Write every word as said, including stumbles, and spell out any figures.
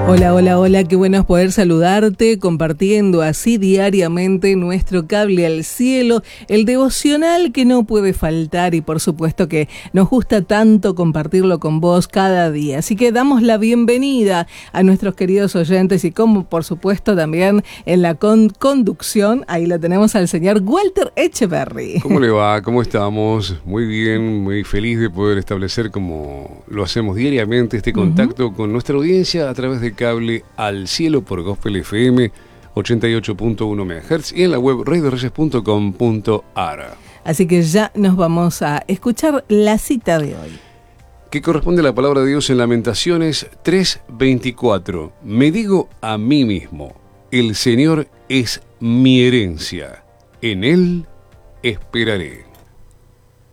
Hola, hola, hola, qué bueno es poder saludarte compartiendo así diariamente nuestro cable al cielo, el devocional que no puede faltar y por supuesto que nos gusta tanto compartirlo con vos cada día. Así que damos la bienvenida a nuestros queridos oyentes y como por supuesto también en la con- conducción, ahí lo tenemos al señor Walter Echeverry. ¿Cómo le va? ¿Cómo estamos? Muy bien, muy feliz de poder establecer como lo hacemos diariamente este contacto uh-huh. con nuestra audiencia a través de cable al cielo por Gospel F M ochenta y ocho punto uno megahertz y en la web rey de reyes punto com punto a r. Así que ya nos vamos a escuchar la cita de hoy, que corresponde a la palabra de Dios en Lamentaciones tres veinticuatro. Me digo a mí mismo, el Señor es mi herencia, en Él esperaré.